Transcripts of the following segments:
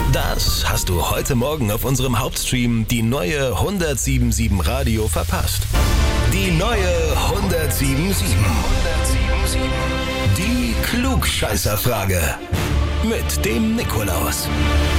Das hast du heute Morgen auf unserem Hauptstream die neue 107.7 Radio verpasst. Die neue 107.7. Die Klugscheißerfrage. Mit dem Nikolaus.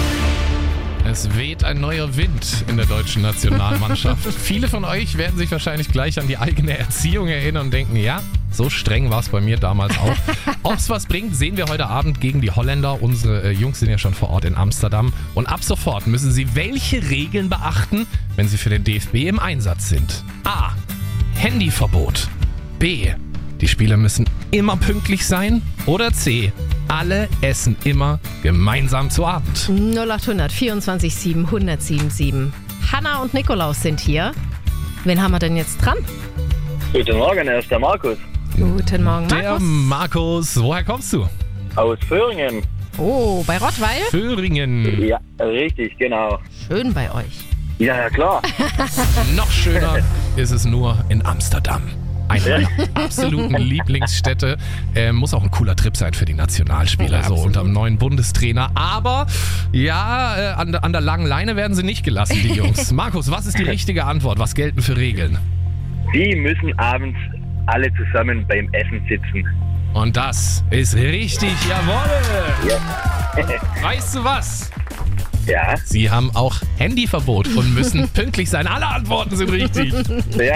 Es weht ein neuer Wind in der deutschen Nationalmannschaft. Viele von euch werden sich wahrscheinlich gleich an die eigene Erziehung erinnern und denken, ja, so streng war es bei mir damals auch. Ob es was bringt, sehen wir heute Abend gegen die Holländer. Unsere Jungs sind ja schon vor Ort in Amsterdam. Und ab sofort müssen sie welche Regeln beachten, wenn sie für den DFB im Einsatz sind? A. Handyverbot. B. Die Spieler müssen immer pünktlich sein. Oder C. Alle essen immer gemeinsam zu Abend. 0800 24 7 1077. Hanna und Nikolaus sind hier. Wen haben wir denn jetzt dran? Guten Morgen, er ist der Markus. Guten Morgen, Markus. Der Markus, woher kommst du? Aus Föhringen. Oh, bei Rottweil? Föhringen. Ja, richtig, genau. Schön bei euch. Ja, klar. Noch schöner ist es nur in Amsterdam. Eine meiner absoluten Lieblingsstädte. Muss auch ein cooler Trip sein für die Nationalspieler, Ja, so absolut. unterm neuen Bundestrainer. Aber ja, an der langen Leine werden sie nicht gelassen, die Jungs. Markus, was ist die richtige Antwort? Was gelten für Regeln? Die müssen abends alle zusammen beim Essen sitzen. Und das ist richtig, jawohl! Ja. Weißt du was? Ja, Sie haben auch Handyverbot und müssen pünktlich sein. Alle Antworten sind richtig. ja.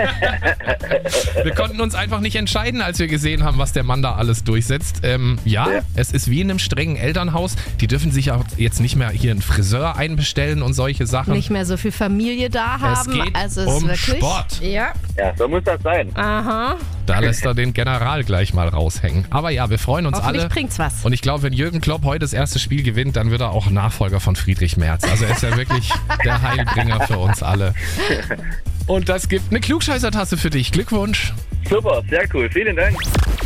Wir konnten uns einfach nicht entscheiden, als wir gesehen haben, was der Mann da alles durchsetzt. Ja, es ist wie in einem strengen Elternhaus. Die dürfen sich auch jetzt nicht mehr hier einen Friseur einbestellen und solche Sachen. Nicht mehr so viel Familie da haben. Es geht also es ist um wirklich, Sport. Ja. Ja, so muss das sein. Aha. Da lässt er den General gleich mal raushängen. Aber ja, wir freuen uns Hoffentlich alle. bringt's was. Und ich glaube, wenn Jürgen Klopp heute das erste Spiel gewinnt, dann wird er auch Nachfolger von Friedrich Merz. Also er ist ja wirklich der Heilbringer für uns alle. Und das gibt eine Klugscheißer-Tasse für dich. Glückwunsch. Super, sehr cool. Vielen Dank.